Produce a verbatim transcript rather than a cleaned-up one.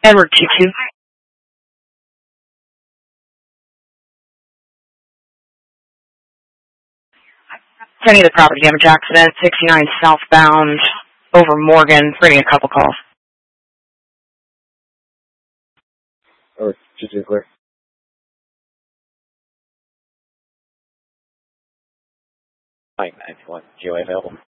Edward two two. Any of the property damage accident, sixty-nine southbound over Morgan, bringing a couple calls. Or two two clear. Mike nine one, G O A available.